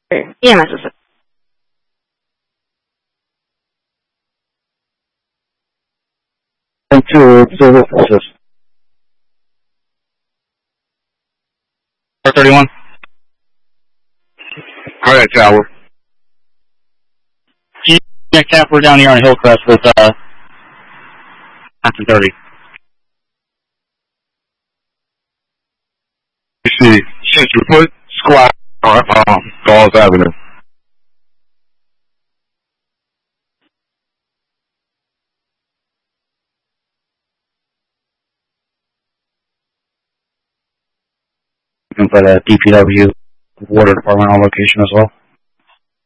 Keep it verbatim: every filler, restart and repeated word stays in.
E M S is And to service assist. four thirty-one. Alright, Tower. Yeah, Cap, we're down here on Hillcrest with, uh, after thirty. You see, Central Foot, Squad, uh, um, Falls Avenue. You can put a D P W water department on location as well.